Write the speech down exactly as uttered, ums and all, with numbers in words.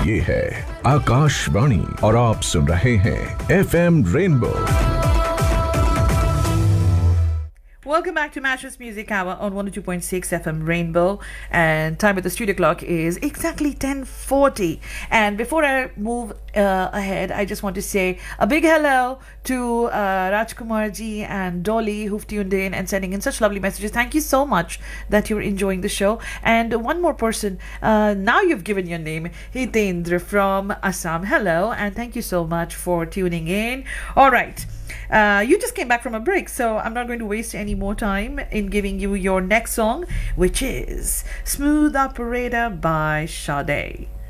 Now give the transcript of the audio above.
ये है आकाशवाणी और आप सुन रहे हैं F M rainbow. Welcome back to Mattress Music Hour on one oh two point six F M Rainbow, and time at the studio clock is exactly ten forty. And before I move uh, ahead, I just want to say a big hello to uh, Rajkumar ji and Dolly who've tuned in and sending in such lovely messages. Thank you so much that you're enjoying the show. And one more person, uh, now you've given your name, Hitendra from Assam. Hello, and thank you so much for tuning in. All right. Uh, you just came back from a break, so I'm not going to waste any more time in giving you your next song, which is Smooth Operator by Sade.